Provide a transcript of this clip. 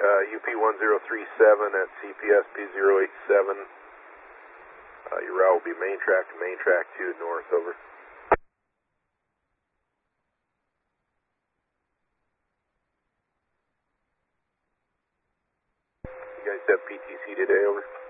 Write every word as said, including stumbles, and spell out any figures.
Uh, U P one zero three seven at C P S P zero eight seven. Uh, your route will be main track to main track two north, over. You guys have P T C today, over.